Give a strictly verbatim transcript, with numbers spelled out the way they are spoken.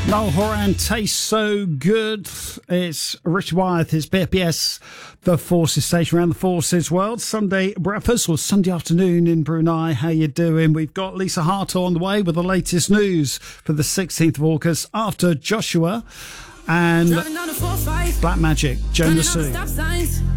Noel Horan tastes so good. It's Richard Wyeth, his B P S, the Forces station around the Forces world. Sunday breakfast or Sunday afternoon in Brunei. How you doing? We've got Lisa Hartle on the way with the latest news for the sixteenth of August after Joshua and Black Magic, Jonas Sue.